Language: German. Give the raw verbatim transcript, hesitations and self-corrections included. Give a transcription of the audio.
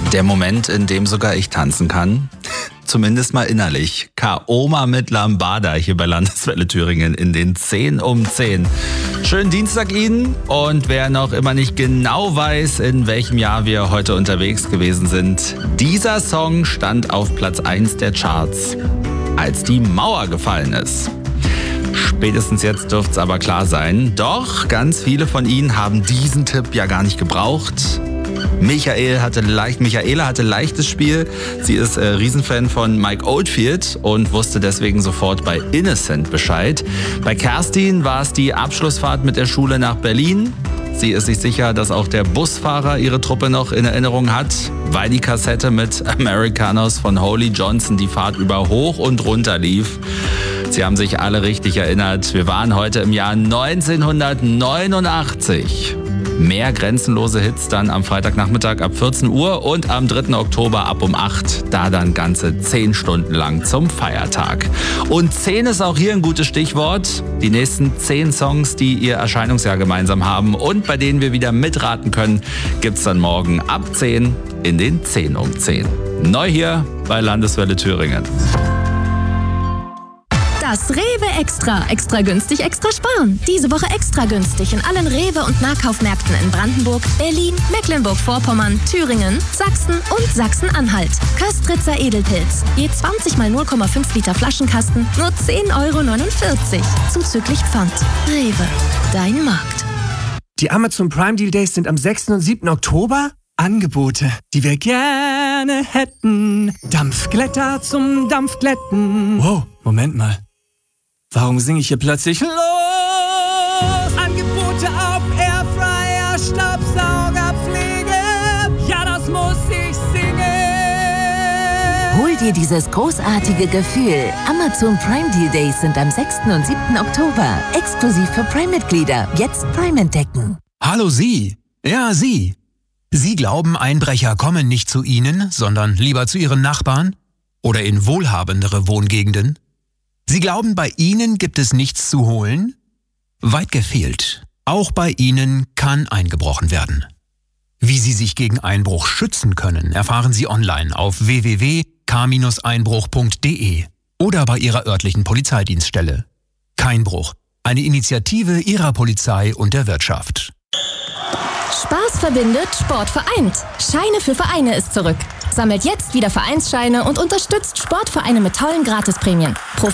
Der Moment, in dem sogar ich tanzen kann. Zumindest mal innerlich. Kaoma mit Lambada hier bei Landeswelle Thüringen in den zehn um zehn. Schönen Dienstag Ihnen, und wer noch immer nicht genau weiß, in welchem Jahr wir heute unterwegs gewesen sind, dieser Song stand auf Platz eins der Charts, als die Mauer gefallen ist. Spätestens jetzt dürfte es aber klar sein. Doch ganz viele von Ihnen haben diesen Tipp ja gar nicht gebraucht. Michael hatte leicht, Michaela hatte leichtes Spiel. Sie ist äh, Riesenfan von Mike Oldfield und wusste deswegen sofort bei Innocent Bescheid. Bei Kerstin war es die Abschlussfahrt mit der Schule nach Berlin. Sie ist sich sicher, dass auch der Busfahrer ihre Truppe noch in Erinnerung hat, weil die Kassette mit Americanos von Holy Johnson die Fahrt über hoch und runter lief. Sie haben sich alle richtig erinnert. Wir waren heute im Jahr neunzehnhundertneunundachtzig. Mehr grenzenlose Hits dann am Freitagnachmittag ab vierzehn Uhr und am dritten Oktober ab um acht. Da dann ganze zehn Stunden lang zum Feiertag. Und zehn ist auch hier ein gutes Stichwort. Die nächsten zehn Songs, die ihr Erscheinungsjahr gemeinsam haben und bei denen wir wieder mitraten können, gibt's dann morgen ab zehn in den zehn um zehn. Neu hier bei Landeswelle Thüringen. Das Rewe Extra. Extra günstig, extra sparen. Diese Woche extra günstig in allen Rewe- und Nahkaufmärkten in Brandenburg, Berlin, Mecklenburg-Vorpommern, Thüringen, Sachsen und Sachsen-Anhalt. Köstritzer Edelpilz. Je zwanzig mal null Komma fünf Liter Flaschenkasten, nur zehn Euro neunundvierzig. Zuzüglich Pfand. Rewe. Dein Markt. Die Amazon Prime Deal Days sind am sechsten und siebten Oktober. Angebote, die wir gerne hätten. Dampfglätter zum Dampfglätten. Wow, Moment mal. Warum singe ich hier plötzlich los? Angebote auf Airfryer, Staubsaugerpflege. Ja, das muss ich singen. Hol dir dieses großartige Gefühl. Amazon Prime Deal Days sind am sechsten und siebten Oktober. Exklusiv für Prime-Mitglieder. Jetzt Prime entdecken. Hallo Sie. Ja, Sie. Sie glauben, Einbrecher kommen nicht zu Ihnen, sondern lieber zu Ihren Nachbarn? Oder in wohlhabendere Wohngegenden? Sie glauben, bei Ihnen gibt es nichts zu holen? Weit gefehlt. Auch bei Ihnen kann eingebrochen werden. Wie Sie sich gegen Einbruch schützen können, erfahren Sie online auf w w w punkt k einbruch punkt d e oder bei Ihrer örtlichen Polizeidienststelle. Keinbruch, eine Initiative Ihrer Polizei und der Wirtschaft. Spaß verbindet, Sport vereint. Scheine für Vereine ist zurück. Sammelt jetzt wieder Vereinsscheine und unterstützt Sportvereine mit tollen Gratisprämien. Pro